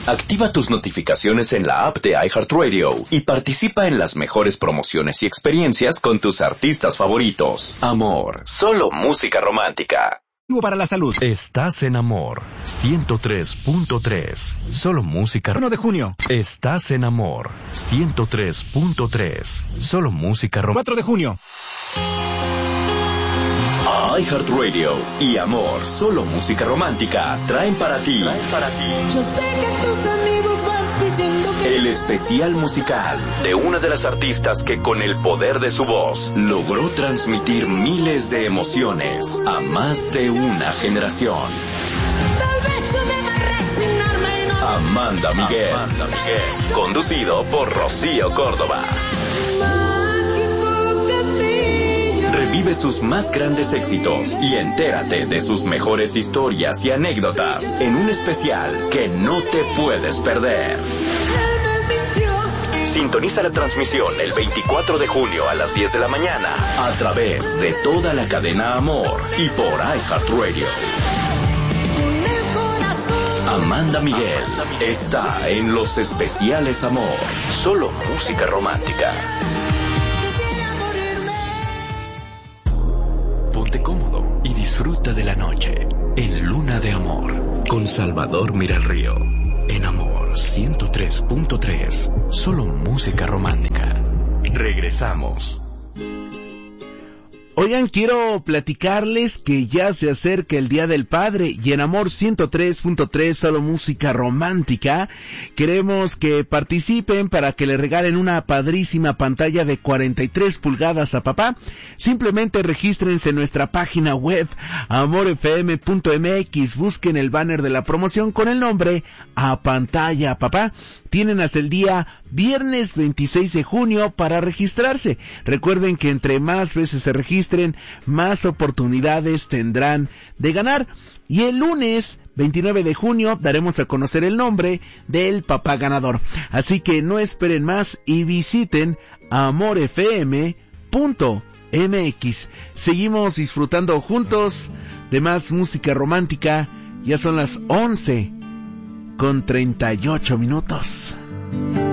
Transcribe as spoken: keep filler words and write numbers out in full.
Activa tus notificaciones en la app de iHeartRadio y participa en las mejores promociones y experiencias con tus artistas favoritos. Amor, solo música romántica. Para la salud. Estás en Amor ciento tres punto tres. Solo música. uno de junio. Estás en Amor ciento tres punto tres. Solo música romántica. cuatro de junio. iHeartRadio y Amor, solo música romántica traen para ti, traen para ti. Yo sé que tus amigos vas diciendo que el especial musical de una de las artistas que con el poder de su voz logró transmitir miles de emociones a más de una generación. Tal vez yo deba resignarme y no... Amanda Miguel, Amanda Miguel, conducido por Rocío Córdoba. Revive sus más grandes éxitos y entérate de sus mejores historias y anécdotas en un especial que no te puedes perder. Sintoniza la transmisión el veinticuatro de junio a las diez de la mañana a través de toda la cadena Amor y por iHeartRadio. Amanda Miguel está en los especiales Amor, solo música romántica. Ponte cómodo y disfruta de la noche en Luna de Amor con Salvador Miralrío. En Amor ciento tres punto tres, solo música romántica. Regresamos. Oigan, quiero platicarles que ya se acerca el Día del Padre y en Amor ciento tres punto tres, solo música romántica, queremos que participen para que le regalen una padrísima pantalla de cuarenta y tres pulgadas a papá. Simplemente regístrense en nuestra página web amor f m punto m x, busquen el banner de la promoción con el nombre A Pantalla a Papá. Tienen hasta el día viernes veintiséis de junio para registrarse. Recuerden que entre más veces se registren, más oportunidades tendrán de ganar. Y el lunes veintinueve de junio daremos a conocer el nombre del papá ganador. Así que no esperen más y visiten amor f m punto m x. Seguimos disfrutando juntos de más música romántica. Ya son las once con treinta y ocho minutos.